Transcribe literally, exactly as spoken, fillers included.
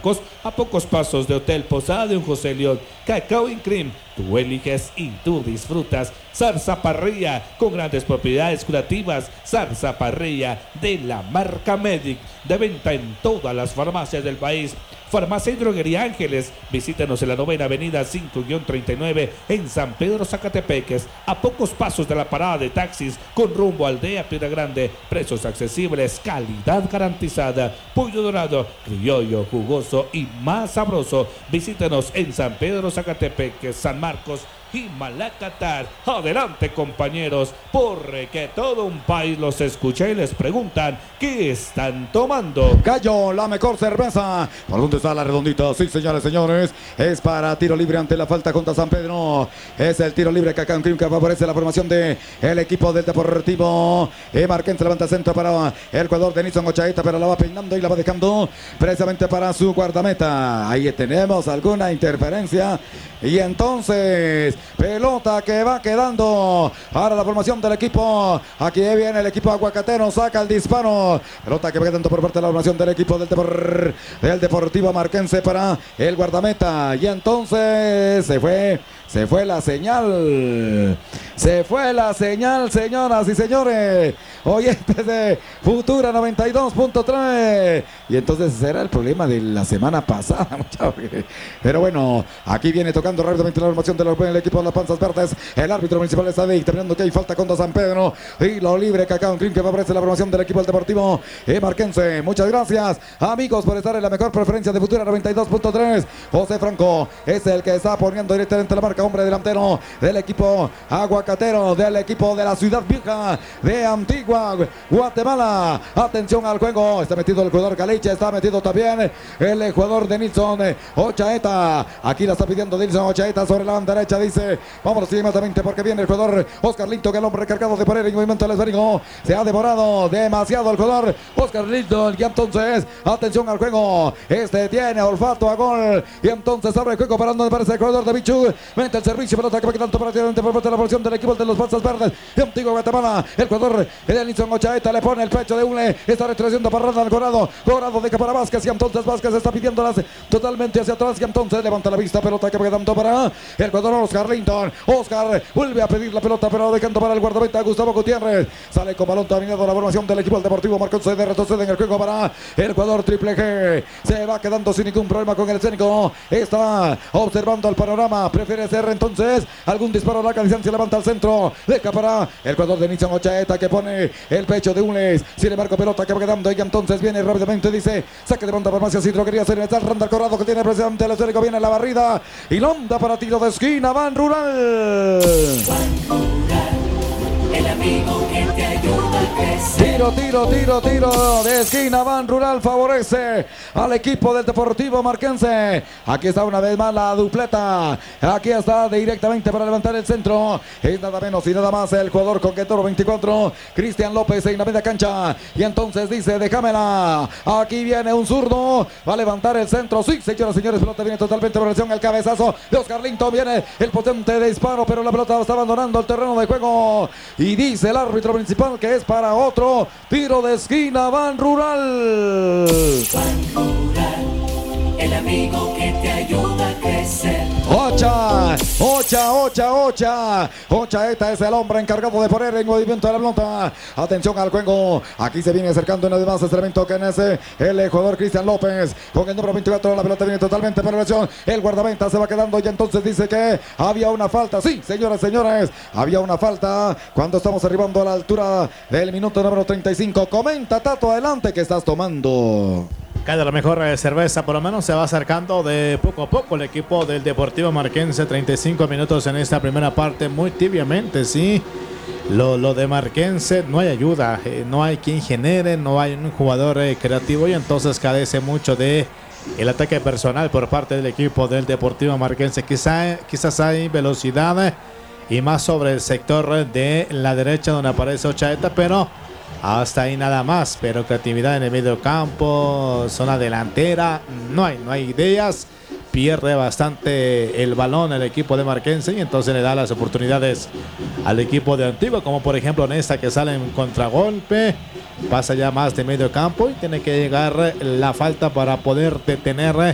Marcos, a pocos pasos de Hotel Posada de un José León. Cacao y Cream, tú eliges y tú disfrutas. Zarza Parrilla, con grandes propiedades curativas. Zarza Parrilla, de la marca Medic, de venta en todas las farmacias del país. Farmacia y Droguería Ángeles, visítanos en la novena avenida cinco treinta y nueve en San Pedro Zacatepeques, a pocos pasos de la parada de taxis con rumbo a Aldea Piedra Grande. Precios accesibles, calidad garantizada. Pollo dorado, criollo, jugoso y más sabroso. Visítanos en San Pedro Zacatepeques, San Marcos y Malacatar. Adelante, compañeros, porque todo un país los escucha y les preguntan qué están tomando. Gallo, la mejor cerveza. ¿Por dónde está la redondita? Sí, señores, señores. Es para tiro libre ante la falta contra San Pedro. Es el tiro libre Cacao Cream que favorece la formación del el equipo del Deportivo. E Marquense levanta centro para el jugador de Nilson Ochaeta, pero la va peinando y la va dejando precisamente para su guardameta. Ahí tenemos alguna interferencia. Y entonces, pelota que va quedando para la formación del equipo. Aquí viene el equipo aguacatero, saca el disparo. Pelota que va quedando por parte de la formación del equipo del, Depor del Deportivo Marquense para el guardameta. Y entonces se fue, se fue la señal. Se fue la señal, señoras y señores. Oyentes de Futura noventa y dos punto tres. Y entonces será el problema de la semana pasada, muchachos. Pero bueno, aquí viene tocando rápidamente la formación del equipo de las Panzas Verdes. El árbitro municipal está determinando que hay falta contra San Pedro. Y lo libre Cacao Cream que favorece la formación del equipo del Deportivo y Marquense. Muchas gracias, amigos, por estar en la mejor preferencia de Futura noventa y dos punto tres. José Franco es el que está poniendo directamente la marca, hombre delantero del equipo aguacatero, del equipo de la Ciudad Vieja de Antigua Guatemala. Atención al juego, está metido el jugador Caliche, está metido también el jugador de Nilson Ochaeta. Aquí la está pidiendo Nilson Ochaeta sobre la banda derecha, dice vámonos inmediatamente porque viene el jugador Oscar Linton, que el hombre cargado de poner en movimiento el esférico. Se ha devorado demasiado el jugador Oscar Linton y entonces atención al juego, este tiene olfato a gol y entonces abre el juego para donde aparece el jugador de Bichu, mete el servicio, pelota que va quedando prácticamente por parte de la posición del equipo de los Panzas Verdes de Antigua Guatemala. El jugador de Nilson Ochaeta le pone el pecho de Ule, está retrocediendo para Ronald Corado, Corado deja para Vázquez y entonces Vázquez está pidiéndolas totalmente hacia atrás y entonces levanta la vista, pelota que va quedando para el jugador Oscar Linton. Oscar vuelve a pedir la pelota pero dejando para el guardameta Gustavo Gutiérrez, sale con balón dominado la formación del equipo del Deportivo Marquense, de retrocede en el juego para el jugador Triple G, se va quedando sin ningún problema con el escénico, está observando el panorama, prefiere hacer entonces algún disparo a larga distancia, levanta al centro, deja para el jugador de Nilson Ochaeta que pone el pecho de Ules, sin embargo pelota que va quedando y entonces viene rápidamente, dice saque de banda farmacias y droguerías en el Randall Corrado que tiene precisamente el esférico, viene la barrida y londa para tiro de esquina, Ban Rural. El amigo que te ayuda a crecer. Tiro, tiro, tiro, tiro de esquina, Ban Rural favorece al equipo del Deportivo Marquense. Aquí está una vez más la dupleta. Aquí está directamente para levantar el centro. Es nada menos y nada más el jugador conquetoro veinticuatro, Cristian López en la media cancha. Y entonces dice, déjamela. Aquí viene un zurdo. Va a levantar el centro. Sí, señoras y señores, pelota viene totalmente por lesión. El cabezazo de Oscar Linton. Viene el potente de disparo, pero la pelota está abandonando el terreno de juego. Y dice el árbitro principal que es para otro tiro de esquina, Ban Rural. Ban Rural, el amigo que te ayuda a crecer. Ocha, Ocha, Ocha, Ocha. Ochaeta es el hombre encargado de poner en movimiento de la pelota. Atención al juego. Aquí se viene acercando una vez más este elemento que es el jugador Cristian López. Con el número veinticuatro, la pelota viene totalmente por lesión. El guardameta se va quedando y entonces dice que había una falta. Sí, señoras y señores, había una falta cuando estamos arribando a la altura del minuto número treinta y cinco. Comenta, Tato, adelante, que estás tomando. Cada la mejor eh, cerveza, por lo menos se va acercando de poco a poco el equipo del Deportivo Marquense. treinta y cinco minutos en esta primera parte, muy tibiamente, sí. Lo, lo de Marquense, no hay ayuda, eh, no hay quien genere, no hay un jugador eh, creativo y entonces carece mucho de el ataque personal por parte del equipo del Deportivo Marquense. Quizá, quizás hay velocidad eh, y más sobre el sector de la derecha donde aparece Ochaeta, pero hasta ahí nada más. Pero creatividad en el medio campo, zona delantera, no hay, no hay ideas. Pierde bastante el balón el equipo de Marquense y entonces le da las oportunidades al equipo de Antigua, como por ejemplo en esta que sale en contragolpe, pasa ya más de medio campo y tiene que llegar la falta para poder detener